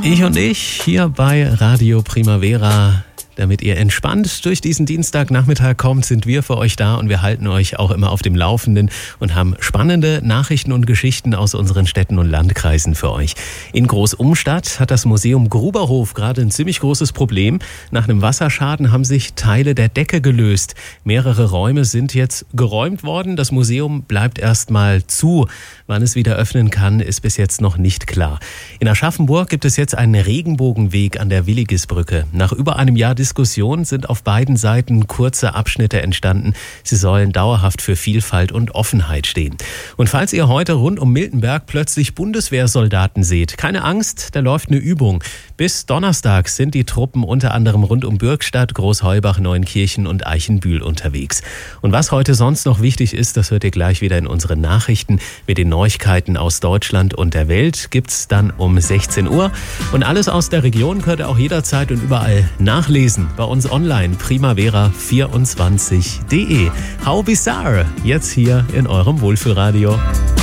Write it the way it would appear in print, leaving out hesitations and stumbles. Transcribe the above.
Ich und ich hier bei Radio Primavera. Damit ihr entspannt durch diesen Dienstagnachmittag kommt, sind wir für euch da und wir halten euch auch immer auf dem Laufenden und haben spannende Nachrichten und Geschichten aus unseren Städten und Landkreisen für euch. In Großumstadt hat das Museum Gruberhof gerade ein ziemlich großes Problem. Nach einem Wasserschaden haben sich Teile der Decke gelöst. Mehrere Räume sind jetzt geräumt worden. Das Museum bleibt erstmal zu. Wann es wieder öffnen kann, ist bis jetzt noch nicht klar. In Aschaffenburg gibt es jetzt einen Regenbogenweg an der Willigisbrücke. Nach über einem Jahr Diskussion sind auf beiden Seiten kurze Abschnitte entstanden. Sie sollen dauerhaft für Vielfalt und Offenheit stehen. Und falls ihr heute rund um Miltenberg plötzlich Bundeswehrsoldaten seht, keine Angst, da läuft eine Übung. Bis Donnerstag sind die Truppen unter anderem rund um Bürgstadt, Großheubach, Neunkirchen und Eichenbühl unterwegs. Und was heute sonst noch wichtig ist, das hört ihr gleich wieder in unseren Nachrichten. Mit den Neuigkeiten aus Deutschland und der Welt gibt's dann um 16 Uhr. Und alles aus der Region könnt ihr auch jederzeit und überall nachlesen. Bei uns online, primavera24.de. How bizarre, jetzt hier in eurem Wohlfühlradio.